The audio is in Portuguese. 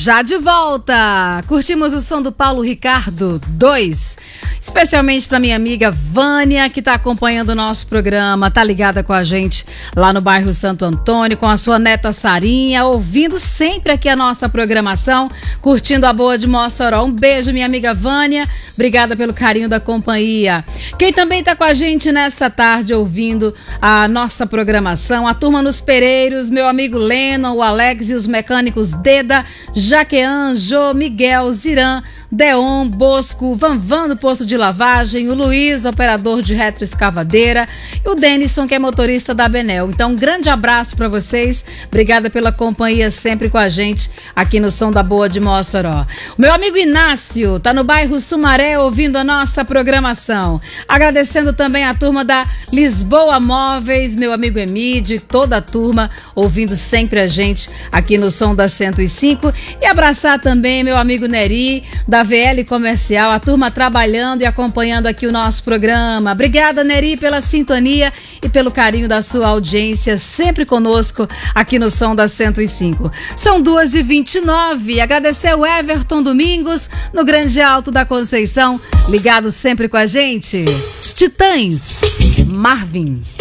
Já de volta! Curtimos o som do Paulo Ricardo 2, especialmente para minha amiga Vânia, que está acompanhando o nosso programa, tá ligada com a gente lá no bairro Santo Antônio, com a sua neta Sarinha, ouvindo sempre aqui a nossa programação, curtindo a boa de Mossoró. Um beijo, minha amiga Vânia, obrigada pelo carinho da companhia. Quem também está com a gente nessa tarde ouvindo a nossa programação, a turma nos Pereiros, meu amigo Lennon, o Alex e os mecânicos Deda, Jaquean, Jô, Miguel, Ziran, Deon, Bosco, Vanvan do posto de lavagem, o Luiz, operador de retroescavadeira, e o Denison, que é motorista da Benel. Então, um grande abraço para vocês. Obrigada pela companhia sempre com a gente aqui no Som da Boa de Mossoró. O meu amigo Inácio tá no bairro Sumaré ouvindo a nossa programação. Agradecendo também a turma da Lisboa Móveis, meu amigo Emílio, toda a turma ouvindo sempre a gente aqui no Som da 105. E abraçar também meu amigo Neri, da VL Comercial, a turma trabalhando e acompanhando aqui o nosso programa. Obrigada, Neri, pela sintonia e pelo carinho da sua audiência, sempre conosco aqui no Som da 105. São 2h29. Agradecer o Everton Domingos, no Grande Alto da Conceição, ligado sempre com a gente. Titãs, Marvin.